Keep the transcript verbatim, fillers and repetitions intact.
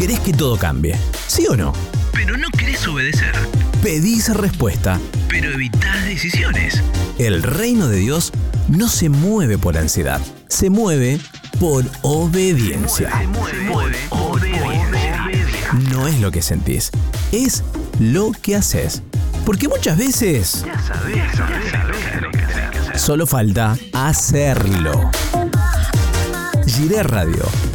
Querés que todo cambie, ¿sí o no? Pero no querés obedecer. Pedís respuesta, pero evitás decisiones. El reino de Dios no se mueve por ansiedad, se mueve por obediencia. Se mueve, se mueve, obediencia. No es lo que sentís, es lo que haces. Porque muchas veces Ya sabés, ya sabés, sabés lo que tenés que hacer. solo falta hacerlo. Giré Radio.